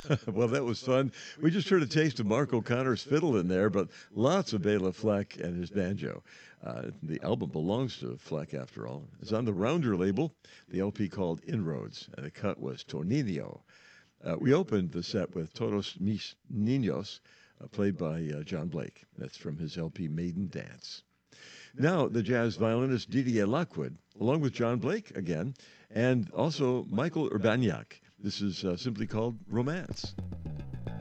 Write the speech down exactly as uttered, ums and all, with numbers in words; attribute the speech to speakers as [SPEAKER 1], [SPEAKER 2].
[SPEAKER 1] Well, that was fun. We just heard a taste of Mark O'Connor's fiddle in there, but lots of Bela Fleck and his banjo. Uh, the album belongs to Fleck, after all. It's on the Rounder label, the L P called Inroads, and the cut was Tornillo. Uh, we opened the set with Todos Mis Niños, uh, played by uh, John Blake. That's from his L P Maiden Dance. Now, the jazz violinist Didier Lockwood, along with John Blake again, and also Michael Urbaniak. This is uh, simply called Romance.